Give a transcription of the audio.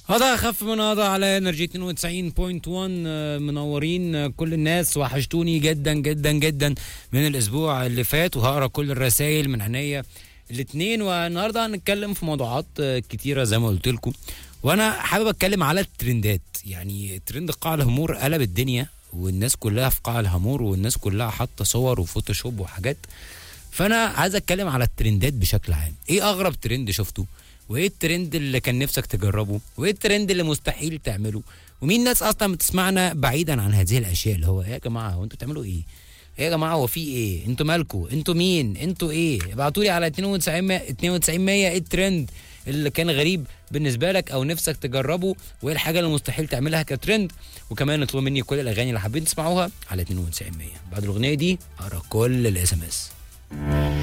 هذا اخف من هذا على انرجي 92.1. منورين كل الناس، وحشتوني جدا جدا جدا من الاسبوع اللي فات، وهقرا كل الرسائل من عينيا الاثنين. والنهارده هنتكلم في موضوعات كتيره زي ما قلت لكم، وانا حابب اتكلم على الترندات. يعني ترند قاع الهامور قلب الدنيا، والناس كلها في قاع الهامور، والناس كلها حاطه صور وفوتوشوب وحاجات. فانا عايز اتكلم على الترندات بشكل عام. ايه اغرب ترند شفته؟ وايه الترند اللي كان نفسك تجربه؟ وايه الترند اللي مستحيل تعمله؟ ومين ناس اصلا بتسمعنا بعيدا عن هذه الاشياء، اللي هو يا جماعه هو انتوا بتعملوا ايه؟ يا جماعه هو في ايه؟ انتوا مالكوا؟ انتوا مين؟ انتوا ايه؟ ابعتوا لي على 92 ايه الترند اللي كان غريب بالنسبه لك او نفسك تجربه، وايه الحاجه اللي مستحيل تعملها كترند. وكمان اطلبوا مني كل الاغاني اللي حابين تسمعوها على 92. بعد الاغنيه دي اقرا كل الاس ام اس.